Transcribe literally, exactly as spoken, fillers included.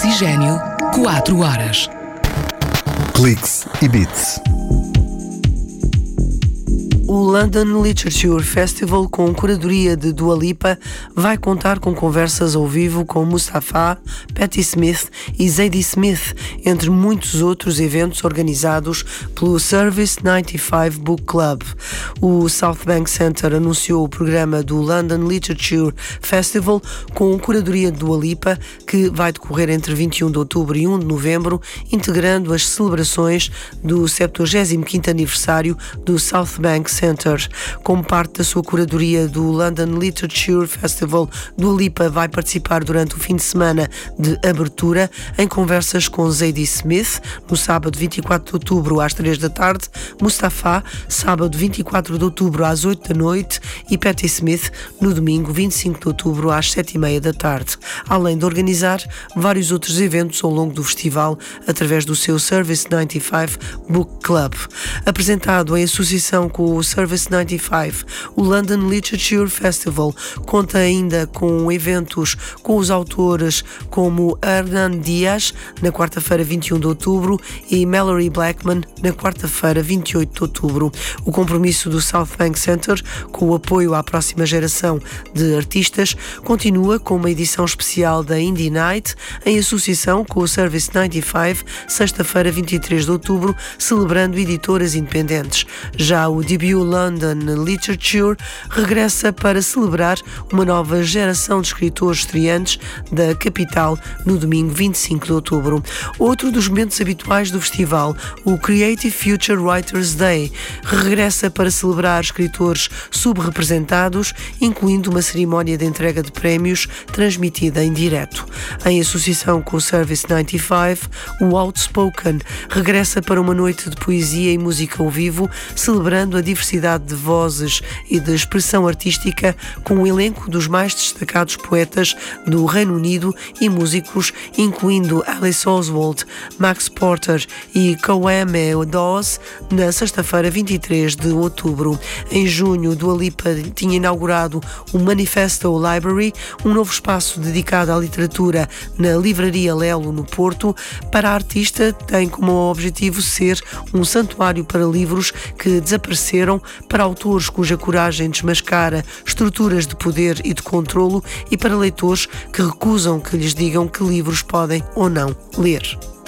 Oxigênio, quatro horas. Cliques e Beats. O London Literature Festival, com curadoria de Dua Lipa, vai contar com conversas ao vivo com Mustafa, Patti Smith e Zadie Smith, entre muitos outros eventos organizados pelo Service noventa e cinco Book Club. O South Bank Centre anunciou o programa do London Literature Festival com curadoria de Dua Lipa, que vai decorrer entre vinte e um de outubro e um de novembro, integrando as celebrações do septuagésimo quinto aniversário do South Bank Centre. Como parte da sua curadoria do London Literature Festival, Dua Lipa vai participar durante o fim de semana de abertura em conversas com Zadie Smith, no sábado vinte e quatro de outubro às três da tarde, Mustafa, sábado vinte e quatro de outubro às oito da noite e Patti Smith, no domingo vinte e cinco de outubro às sete e meia da tarde, além de organizar vários outros eventos ao longo do festival através do seu Service noventa e cinco Book Club. Apresentado em associação com o Service noventa e cinco, o London Literature Festival conta ainda com eventos com os autores como Hernan Diaz, na quarta-feira vinte e um de outubro, e Mallory Blackman, na quarta-feira vinte e oito de outubro. O compromisso do South Bank Centre com o apoio à próxima geração de artistas continua com uma edição especial da Indie Night, em associação com o Service noventa e cinco, sexta-feira vinte e três de outubro, celebrando editoras independentes. Já o debut London Literature regressa para celebrar uma nova geração de escritores estreantes da capital no domingo vinte e cinco de outubro. Outro dos momentos habituais do festival, o Creative Future Writers Day, regressa para celebrar escritores subrepresentados, incluindo uma cerimónia de entrega de prémios transmitida em direto. Em associação com o Service noventa e cinco, o Outspoken regressa para uma noite de poesia e música ao vivo, celebrando a diversidade de vozes e de expressão artística, com o elenco dos mais destacados poetas do Reino Unido e músicos, incluindo Alice Oswald, Max Porter e Kwame Dawes, na sexta-feira vinte e três de outubro. Em junho, Dua Lipa tinha inaugurado o Manifesto Library, um novo espaço dedicado à literatura na Livraria Lelo, no Porto. Para a artista, tem como objetivo ser um santuário para livros que desapareceram, para autores cuja coragem desmascara estruturas de poder e de controlo, e para leitores que recusam que lhes digam que livros podem ou não ler.